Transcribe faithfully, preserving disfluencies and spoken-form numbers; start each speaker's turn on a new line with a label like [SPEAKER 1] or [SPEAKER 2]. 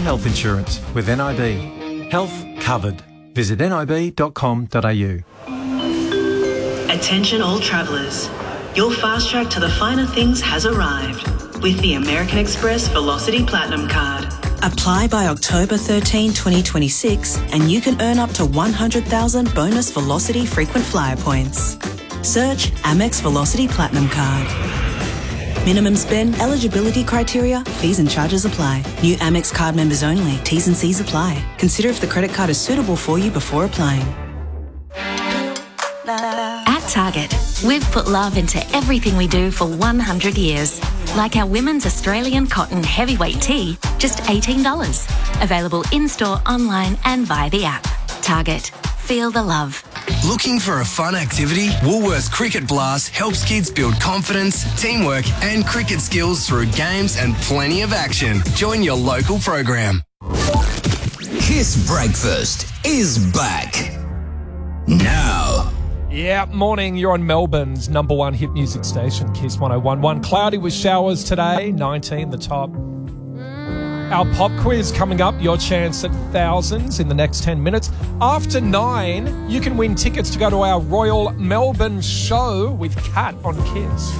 [SPEAKER 1] health insurance with N I B. Health covered. Visit nib dot com dot a u.
[SPEAKER 2] Attention all travellers. Your fast track to the finer things has arrived with the American Express Velocity Platinum Card. Apply by October thirteenth, twenty twenty-six and you can earn up to one hundred thousand bonus Velocity frequent flyer points. Search Amex Velocity Platinum Card. Minimum spend, eligibility criteria, fees and charges apply. New Amex card members only. T's and C's apply. Consider if the credit card is suitable for you before applying.
[SPEAKER 3] At Target, we've put love into everything we do for one hundred years. Like our women's Australian cotton heavyweight tee, just eighteen dollars. Available in-store, online and via the app. Target. Feel the love.
[SPEAKER 4] Looking for a fun activity? Woolworths Cricket Blast helps kids build confidence, teamwork and cricket skills through games and plenty of action. Join your local program.
[SPEAKER 5] Kiss Breakfast is back. Now.
[SPEAKER 6] Yeah, morning. You're on Melbourne's number one hit music station, Kiss one oh one point one. Cloudy with showers today, nineteen the top. Our pop quiz coming up, your chance at thousands in the next ten minutes. After nine, you can win tickets to go to our Royal Melbourne show with Kat on Kiss.